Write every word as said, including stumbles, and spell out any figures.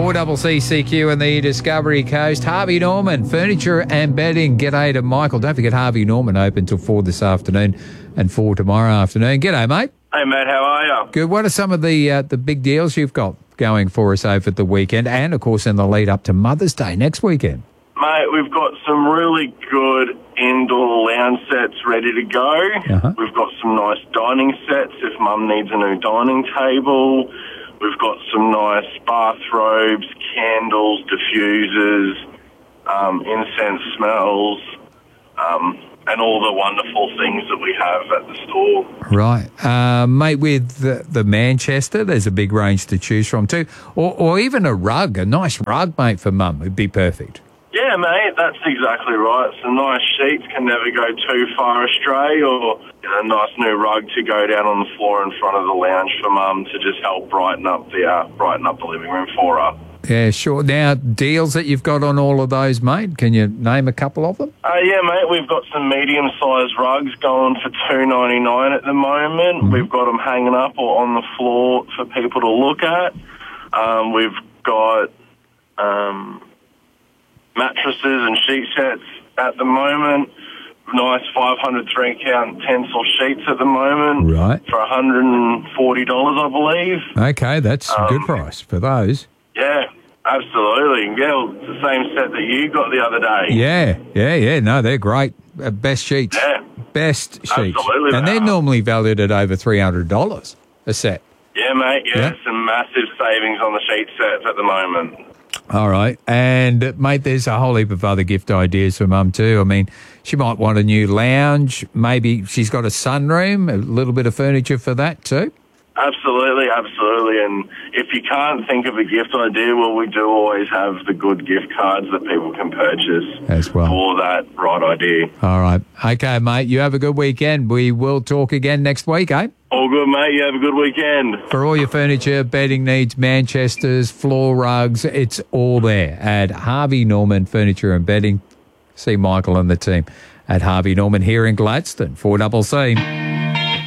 four C C C Q and the Discovery Coast. Harvey Norman, Furniture and Bedding. G'day to Michael. Don't forget Harvey Norman open till four this afternoon and four tomorrow afternoon. G'day, mate. Hey, Matt, how are you? Good. What are some of the uh, the big deals you've got going for us over the weekend and, of course, in the lead up to Mother's Day next weekend? Mate, we've got some really good indoor lounge sets ready to go. Uh-huh. We've got some nice dining sets if Mum needs a new dining table. We've got some nice bathrobes, candles, diffusers, um, incense smells, um, and all the wonderful things that we have at the store. Right. Uh, mate, with the, the Manchester, there's a big range to choose from too. Or, or even a rug, a nice rug, mate, for Mum would be perfect. Yeah, mate, that's exactly right. Some nice sheets can never go too far astray, or a nice new rug to go down on the floor in front of the lounge for Mum to just help brighten up the uh, brighten up the living room for her. Yeah, sure. Now, deals that you've got on all of those, mate, can you name a couple of them? Uh, yeah, mate, we've got some medium-sized rugs going for two ninety-nine at the moment. Mm-hmm. We've got them hanging up or on the floor for people to look at. Um, we've got um, mattresses and sheet sets at the moment. Nice five hundred three-count Tencel sheets at the moment. Right. For one hundred forty dollars, I believe. Okay, that's a um, good price for those. Yeah, absolutely. Yeah, well, it's the same set that you got the other day. Yeah, yeah, yeah. No, they're great. Uh, best sheets. Yeah. Best sheets. Absolutely. And they're normally valued at over three hundred dollars a set. Yeah, mate. Yeah, Yeah. some massive savings on the sheet sets at the moment. All right. And, uh, mate, there's a whole heap of other gift ideas for Mum too. I mean, she might want a new lounge. Maybe she's got a sunroom, a little bit of furniture for that too. Absolutely, absolutely. And if you can't think of a gift idea, well, we do always have the good gift cards that people can purchase as well for that right idea. All right. Okay, mate, you have a good weekend. We will talk again next week, eh? All good, mate. You have a good weekend. For all your furniture, bedding needs, Manchesters, floor rugs, it's all there at Harvey Norman Furniture and Bedding. See Michael and the team at Harvey Norman here in Gladstone, four C C.